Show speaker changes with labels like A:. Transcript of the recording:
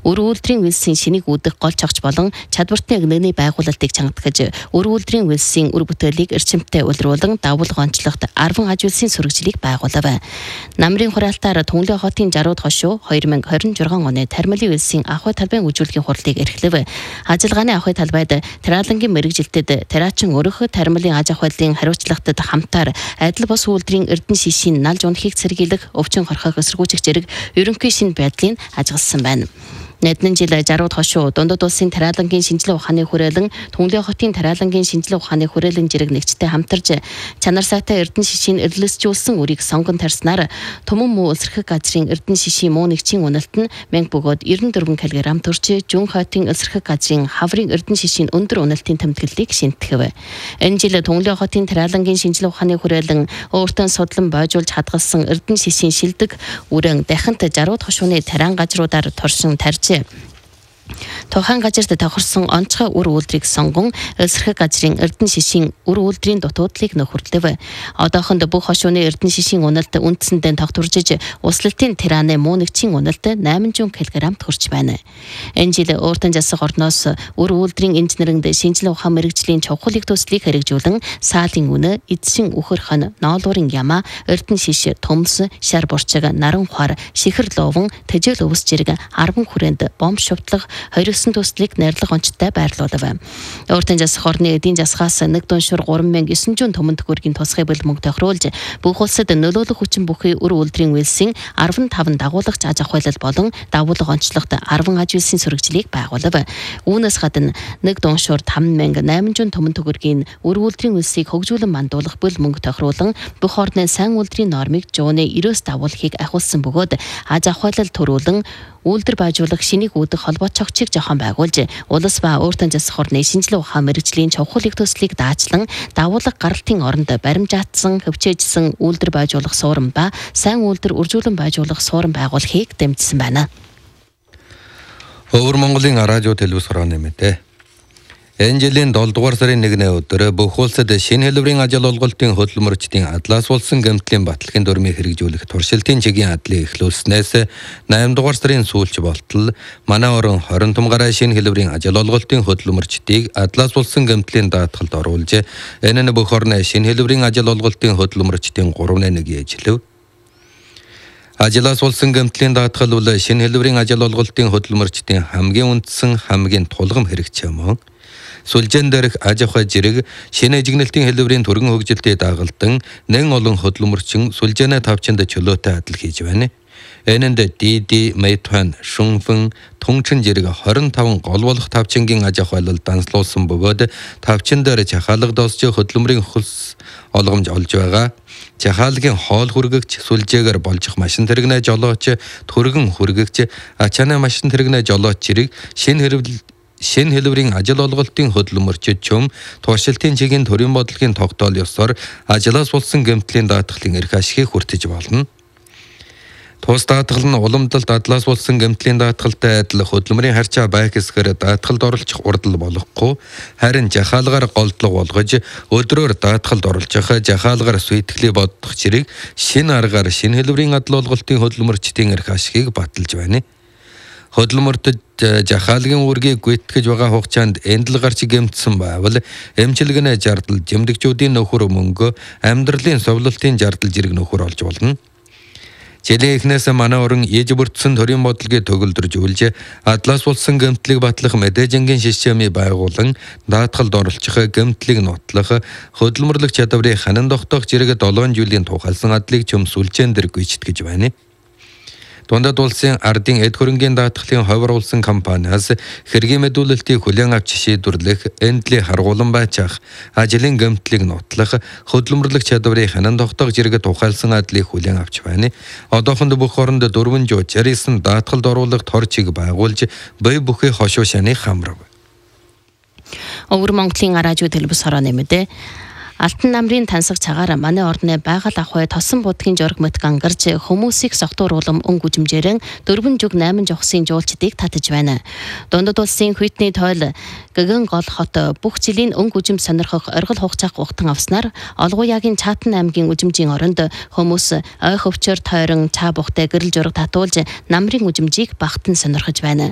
A: өр үйлдвэрийн үйлсийн шинийг үүдэх гол чогч болон чадвартай нэгний байгуулалтыг чангатгаж, өр үйлдвэрийн үйлсийн үр бүтээлийг эрчимтэй улируулан давуулга онцлогт 10 аж үйлсийн сүрэгжлийг байгуулав. Намрын хураалтаар Түнлээ хотын Жарууд хошуу 2026 оны Тармалын үйлсийн ахуй талбайн үжүүлгийн хурлыг эрхлэв. Ажиллагааны ахуй талбайд Тариалангийн мэрэгжилтэд Тариачин өрөх Тармалын аж ахуйлын хариуцлагатад хамтаар адил бос үйлдвэрийн эрдэнэ шишийн налж унахыг сэргийлэх, өвчин хорхох эсэргүүцэх зэрэг ерөнхий шинэ байдлыг ажигласан байна. Нэднэн жил Жарууд хошуу Дундад улсын Тариалангийн шинжилгээ ухааны хүрээлэн, Түнлээ хотын Тариалангийн шинжилгээ ухааны хүрээлэн зэрэг нэгцтэй хамтарч чанар сайтай эрдэнэ шишийн эрлэсжүүлсэн үрийг сонгон тарснаар Түмэн муу элсэрхэг газрын эрдэнэ шишийн муу нэгчийн үнэлт нь 1000 бөгөөд 94 кг төрж, Жүн хотын элсэрхэг газрын хаврын эрдэнэ шишийн өндөр үнэлтийн тэмдэглэлийг шинтгэв. Энэ жил Түнлээ хотын Тариалангийн шинжилгээ ухааны хүрээлэн өөртөө судлан бойжуулж хадгалсан эрдэнэ шишийн шилдэг үрэн дахинт Жарууд хошууны тариан газруудаар туршин тарж Тухайн газарт тохирсон онцгой үр үйлдвэрийг сонгон элсэрхэг газрын эрдэнэ шишийн үр үйлдвэрийн дутуудлыг нөхөрлөв. Одоохонд бүх хошууны эрдэнэ шишийн үнэлт үндсэндээ тогтворжиж, услалтын тирааны муу нэгчийн үнэлт 800 кг хүрч байна. Энэ жил өөртөө засах орноос үр үйлдвэрийн инженеринд шинжилгээ ухаан мэрэгжлийн чухлыг төслийг хэрэгжүүлэн саалын үнэ, эзшин үхэр хон, ноолуурын яма, эрдэнэ шиш, төмс, шар бурчиг, наран ухаар, шихэр ловон, тэжээл өвс зэрэг 10 хүрээнд бомб шувтлах 29 төслийг найрлах онцтой байрлуулав. Өөртөө засах орны эдийн засгаас нэг дуншуур 3900 төмөн төгрөгийн тусгай бэлмөг тохируулж, бүх улсад нөлөөлөх хүчин бүхий үр үйлдвэрийн үйлсийн 15 дагуулагч аж ахуйлал болон давуулга онцлогт 10 аж үйлсийн сүрэгжлийг байгуулав. Үүнээс гадна нэг дуншуур 5800 төмөн төгрөгийн үр үйлдвэрийн үйлсийг хөгжүүлэн мандуулах бэлмөг тохируулан, бүх орны сайн үйлдвэрийн нормыг жууны 90-с дагуулахыг ахиулсан бөгөөд аж ахуйлал төрүүлэн үйлдвэр байжуулах шинийг үүдэх холбоо чогчийг жохон байгуулж, улс ба өөртөө засах орны шинжилгээ ухаан мэрэгжлийн чухлыг төслийг даачлан давуулга гаралтын оронд баримжаатсан, хөвчөөжсөн үйлдвэр байжуулах суурин ба сайн үйлдвэр үржүүлэн байжуулах суурин байгуулахыг дэмжсэн байна.
B: Өвөр Монголын радио телевиз хорооны мэдээ. Энэ жилийн 7 дугаар сарын 1-ний өдөр бүх улсад шинэ хэлбэрийн ажил олголтын хөдөлмөрчдийн адлаас болсон гэмтлийн батлагын дүрмийг хэрэгжүүлэх туршилтын чигийн адлыг эхлүүлснээс 8 дугаар сарын сүүлч болтол манай орон 20 тумгаараа шинэ хэлбэрийн ажил олголтын хөдөлмөрчдийг адлаас болсон гэмтлийн даатгалд оруулж, энэ нь бүх орны шинэ хэлбэрийн ажил олголтын хөдөлмөрчдийн 3-1 ээжлэв. Ажлаас болсон гэмтлийн даатгал бол шинэ хэлбэрийн ажил олголтын хөдөлмөрчдийн хамгийн үндсэн, хамгийн тулгам хэрэгцээ мөн. Сүлжээн дээрх аж ахуй зэрэг шинэ жигнэлтийн хэлбэрийн түргэн хөгжилтэд дагалдан нэн олон хөдөлмөрчин сүлжээнэ тавчинд чөлөөтэй адил хийж байна. Энэнд Диди, Мэйтхан, Шунфэн, Тунчин зэрэг 25 гол болох тавчингийн аж ахуйлал данслуулсан бөгөөд тавчин дээр чахаалга досч хөдөлмөрийн хөлс олгомж олж байгаа. Чахаалгийн хоол хүргэгч, сүлжээгээр болжих машин тэрэгнэ жолооч, түргэн хүргэгч, ачааны машин тэрэгнэ жолооч зэрэг шинэ хэлбэрийн ажил олголтын хөдөлмөрчид чөм туршилтын чигийн төрийн бодлогын тогтоол ёсоор ажлаас болсон гэмтлийн даатгалын эрх ашигыг хүртэж болно. Тус даатгал нь уламжлалт адлаас болсон гэмтлийн даатгалтай адил хөдөлмөрийн харьцаа байх эсгээр даатгалд оролцох урдл болохгүй, харин жахаалгаар голдлого болгож өдрөөр даатгалд оролцох, жахаалгаар сүйтгэлээ бодох зэрэг шинэ аргаар шинэ хэлбэрийн адил олголтын хөдөлмөрчдийн эрх ашигыг баталж байна. Хөдөлмөртөд жахаалгын үүргийг гүйтгэж байгаа хугацаанд эндэл гарч гэмтсэн байвал эмчилгэний жардал, жимдэгчүүдийн нөхөр мөнгө, амьдралын совлолтын жардал зэрэг нөхөр олж болно. Жилийн эхнээс манай орон ээж бүрдсэн төрийн бодлогыг төгөлдржүүлж, адлаас болсон гэмтлийг батлах мэдээжингийн системийг байгуулан, даатгалд оролцох, гэмтлийг нотлох, хөдөлмөрлөх чадварыг ханан тогтоох зэрэг 7 жилийн тухайлсан адлыг чөм сүлжээн дээр гүйцэтгэж байна. Дундад улсын ардын эд хөрөнгийн даатгалын ховруулсан компаниас хэргийн мэдүүлэлтийг хүлээн авч шийдвэрлэх, эндлийн харгуулан байцаах, ажлын гэмтлийг нотлох, хөдөлмөрлөх чадварыг ханан тогтоох зэрэг тухайлсан адлыг хүлээн авч байна. Одоохонд бүх оронд 469 даатгалд оруулах тор чиг байгуулж, бие бүхий хошуу шаны хамрав.
A: Өвөр Монголын радио телевиз хорооны мэдээ. Алтан намрын тансаг цагаар манай орны байгаль ахуй тосон будгийн жураг мөт гангарч хүмүүсийг согтууруулам өнгө үжимжээрэн 4 жүг 8 жохсын жуулчдыг татаж байна. Дундад улсын хүйтний тойл гэгэн гол хот бүх жилийн өнгө үжим сонирхох оргил хугацааг ухтан авснаар Олгуяагийн Чаатан аймгийн үжимжийн оронд хүмүүс ой хөвчөр тойрон цаа бухтай гэрэл жураг татуулж намрын үжимжийг багтан сонирхож байна.